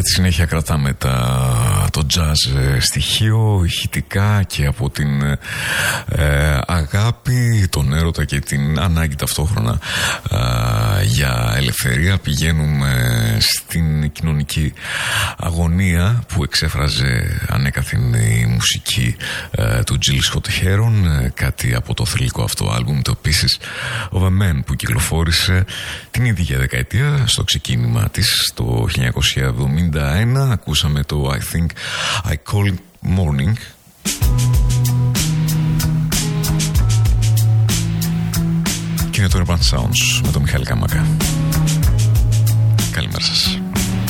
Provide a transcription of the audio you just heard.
τη συνέχεια κρατάμε το jazz στοιχείο ηχητικά και από την αγάπη, τον έρωτα και την ανάγκη ταυτόχρονα για ελευθερία. Πηγαίνουμε στην κοινωνική αγωνία που εξέφραζε ανέκαθεν η μουσική του Jill Scott Heron, κάτι από το θρυλικό αυτό άλμπουμ, το Pieces of a Man, που κυκλοφόρησε την ίδια δεκαετία. Στο ξεκίνημα της το 1971 ακούσαμε το I Think I Call It Morning. Και είναι το Urban Sounds με τον Μιχάλη Καμάκα. Καλημέρα σας.